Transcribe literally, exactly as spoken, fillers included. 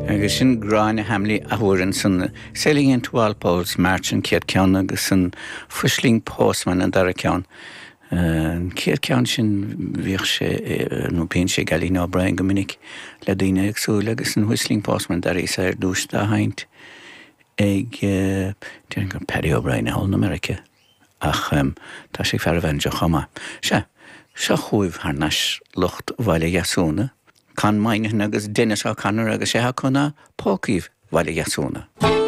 agus sin gráine hamlí ahúann san Selling twelve Poles Martin Céad Ceann agus san Frisling Postman an dara ceann. Céad ceann sin bhíoh sé nó bíonn sé Galín O'Brien go minic le daoine agsúil agus an Whistling Postman dar is ar dús dá haint ag déann go Paddy O'Brien a hall America ach tá sé fear bhain de chuma. Se, se chuimh haar nas lucht bhaile jasúna. Can maine agus duine seo canar agus sé ha chuna pócaíh bhaile jasúna.